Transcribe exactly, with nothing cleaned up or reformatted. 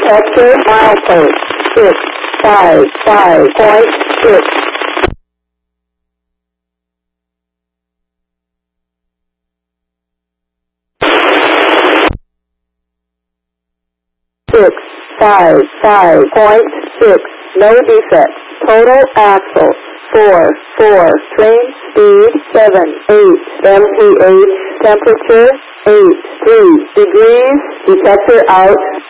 detector milepost six five five point six. Six five five point six. No defect. Total axle four four. Train speed seven eight. M P H temperature eight three degrees. Detector out.